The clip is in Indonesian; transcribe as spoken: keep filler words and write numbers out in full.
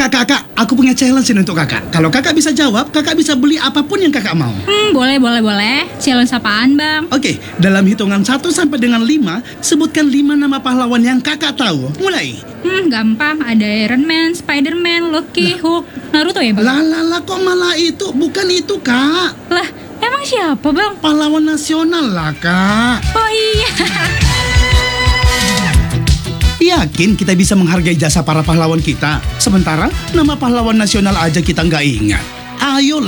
Kak, kak, kak, aku punya challenge ini untuk kakak. Kalau kakak bisa jawab, kakak bisa beli apapun yang kakak mau. Hmm, boleh, boleh, boleh. Challenge apaan, Bang? Oke, dalam hitungan satu sampai dengan lima, sebutkan lima nama pahlawan yang kakak tahu. Mulai. Hmm, gampang. Ada Iron Man, Spider-Man, Loki, Hulk, Naruto ya, Bang? Lah, lah, lah, kok malah itu? Bukan itu, kak. Lah, emang siapa, Bang? Pahlawan nasional lah, kak. Oh iya. Yakin kita bisa menghargai jasa para pahlawan kita? Sementara nama pahlawan nasional aja kita nggak ingat. Ayo